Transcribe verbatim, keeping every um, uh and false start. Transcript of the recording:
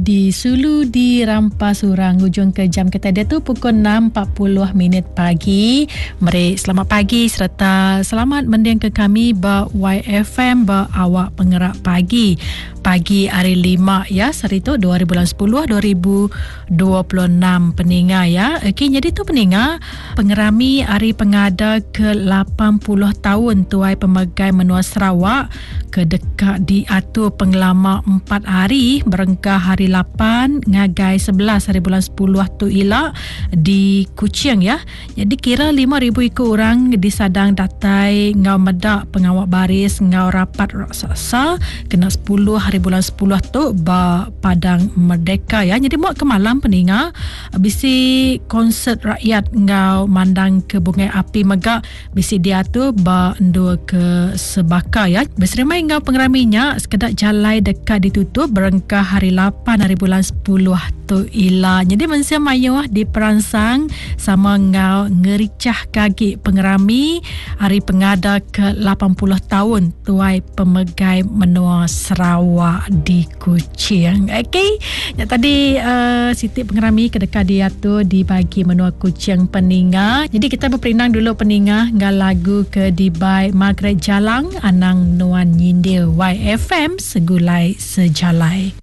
Di Sulu di Rampas Surang, hujung ke jam kita dia tu pukul enam empat puluh minit pagi. Mari selamat pagi serta selamat mendiang ke kami ba Y F M ba awak pengerak pagi. Pagi hari lima ya, Sarito dua ribu sepuluh dua ribu dua puluh enam peninga ya. Okey, jadi tu peninga pengerami hari pengada ke lapan puluh tahun Tuai Pemegai Menua Sarawak ke dekat diatur pengelama empat hari berengkah hari lapan ngagai sebelas hari bulan sepuluh tu ilak di Kuching ya. Jadi kira lima ribu ikut orang disadang datai ngau medak pengawal baris ngau rapat raksasa kena sepuluh hari bulan sepuluh tu ba Padang Merdeka ya. Jadi muat ke malam peninga bisi konsert rakyat ngau mandang ke bunga api megak bisi dia tu ba ndua ke Sebaka ya. Berserimai ngau pengeraminya sekedar jalai dekat ditutup berengkah hari lapan hari bulan sepuluh tu ila. Jadi mensia mayuh diperansang sama ngau ngericah kaki pengerami hari pengada ke lapan puluh tahun Tuai Pemegai Menua Sarawak di Kuching. Okey, ya, tadi uh, Siti pengerami ke dekat dia tu dibagi menua Kuching peninga. Jadi kita berperinang dulu peninga ngau lagu ke dibai Margaret Jalang Anang Nuan Nyindir Y F M Segulai Sejalai.